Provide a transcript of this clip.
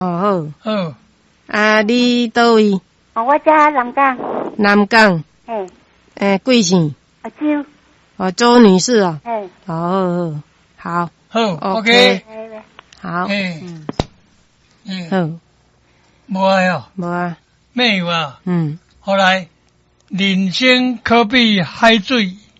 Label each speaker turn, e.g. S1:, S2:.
S1: 哦好。
S2: 好。
S1: 啊，你倒位？
S3: 哦，我家南港。
S1: 南港。贵姓？
S3: 周。
S1: 周女士啊。好。
S2: 好
S1: ，OK。好。好。
S2: 无啊哟。
S1: 无啊。
S2: 没有啊。后来人生可比海水